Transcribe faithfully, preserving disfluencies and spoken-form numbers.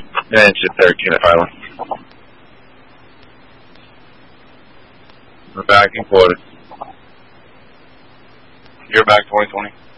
Yeah, it's just there, Kenneth Highland. We're back in quotas. You're back twenty twenty.